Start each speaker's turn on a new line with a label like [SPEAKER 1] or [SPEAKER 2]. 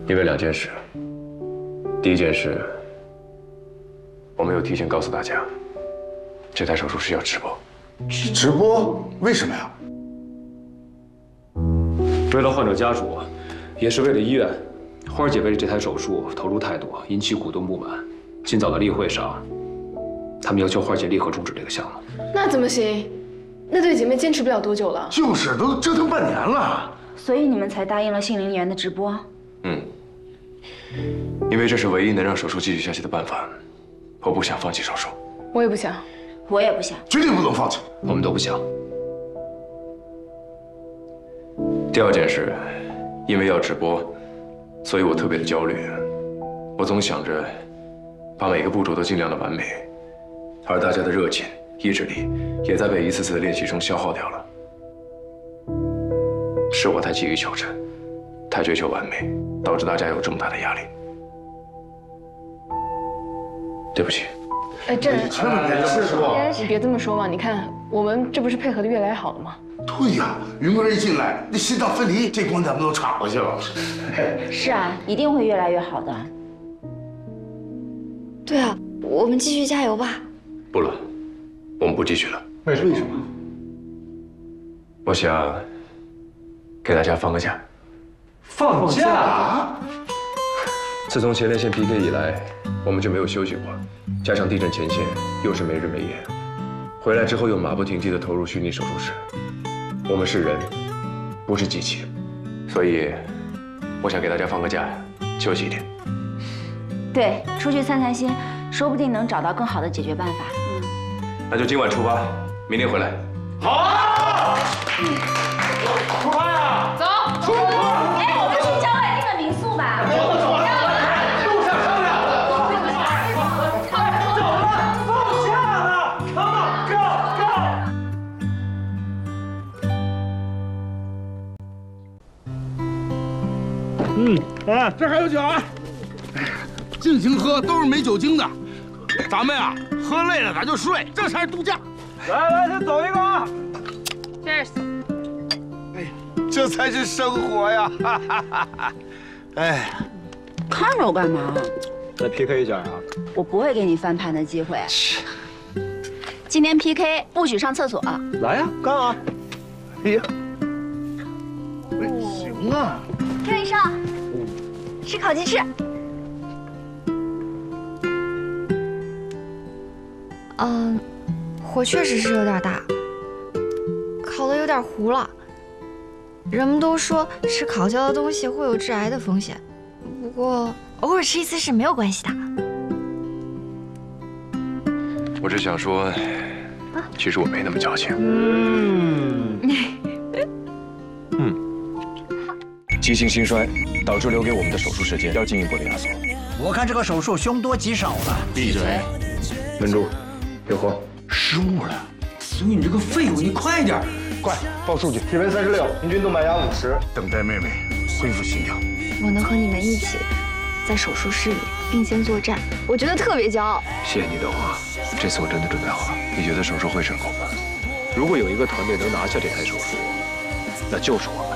[SPEAKER 1] 因为2件事。第一件事，我没有提前告诉大家，这台手术室要直播。
[SPEAKER 2] 直播？为什么呀？
[SPEAKER 3] 为了患者家属，也是为了医院。花儿姐为了这台手术投入太多，引起股东不满。今早的例会上，他们要求花儿姐立刻终止这个项目。
[SPEAKER 4] 那怎么行？那对姐妹坚持不了多久了。
[SPEAKER 2] 就是，都折腾半年了。
[SPEAKER 5] 所以你们才答应了杏林园的直播。
[SPEAKER 1] 因为这是唯一能让手术继续下去的办法，我不想放弃手术。
[SPEAKER 4] 我也不想。
[SPEAKER 5] 我也不想。
[SPEAKER 2] 绝对不能放弃。
[SPEAKER 3] 我们都不想。
[SPEAKER 1] 第2件事，因为要直播，所以我特别的焦虑。我总想着把每个步骤都尽量的完美，而大家的热情、意志力也在被一次次的练习中消耗掉了。是我太急于求成，太追求完美，导致大家有这么大的压力。对不起。
[SPEAKER 4] 哎，郑人，
[SPEAKER 2] 千万别这么说。
[SPEAKER 4] 你别这么说嘛！你看，我们这不是配合的越来越好了吗？
[SPEAKER 2] 对呀，云哥一进来，那心脏分离，这关咱们都闯过去了。
[SPEAKER 5] 是啊，一定会越来越好的。
[SPEAKER 6] 对啊，我们继续加油吧。
[SPEAKER 1] 不了，我们不继续了。
[SPEAKER 2] 为什么？
[SPEAKER 1] 我想给大家放个假。
[SPEAKER 2] 放假？
[SPEAKER 1] 自从前列腺 PK 以来，我们就没有休息过，加上地震前线又是没日没夜，回来之后又马不停蹄地投入虚拟手术室。我们是人，不是机器，所以我想给大家放个假，休息一天。
[SPEAKER 5] 对，出去散散心，说不定能找到更好的解决办法。
[SPEAKER 1] 那就今晚出发，明天回来。
[SPEAKER 2] 好啊！出发呀！
[SPEAKER 4] 走，
[SPEAKER 2] 出发！
[SPEAKER 5] 哎，我们去郊外订个民宿吧。
[SPEAKER 2] 路上商量。走了，放假了 ，Come on，go go。这还有酒啊！哎呀，尽情喝，都是没酒精的。咱们呀，喝累了咱就睡，这才是度假。来，先走一个啊
[SPEAKER 4] Cheers。
[SPEAKER 2] 哎呀，这才是生活呀！哈哈哈哈！哎，
[SPEAKER 5] 看着我干嘛？
[SPEAKER 3] 再 PK 一下啊！
[SPEAKER 5] 我不会给你翻盘的机会。今天 PK 不许上厕所。
[SPEAKER 3] 来呀，干啊！
[SPEAKER 2] 哎呀，行啊！
[SPEAKER 6] 郑医生，吃烤鸡翅。火确实是有点大，烤的有点糊了。人们都说吃烤焦的东西会有致癌的风险，不过偶尔吃一次是没有关系的。
[SPEAKER 1] 我只想说，其实我没那么矫情。急性心衰导致留给我们的手术时间要进一步的压缩。
[SPEAKER 7] 我看这个手术凶多吉少了。
[SPEAKER 1] 闭嘴！稳住，有活。
[SPEAKER 2] 失误了。
[SPEAKER 8] 所以你这个废物，你快点！
[SPEAKER 1] 快报数据，体温36，平均动脉压50，
[SPEAKER 2] 等待妹妹恢复心跳。
[SPEAKER 6] 我能和你们一起在手术室里并肩作战，我觉得特别骄傲。
[SPEAKER 1] 谢谢你的话，这次我真的准备好了。你觉得手术会成功吗？如果有一个团队能拿下这台手术，那就是我们。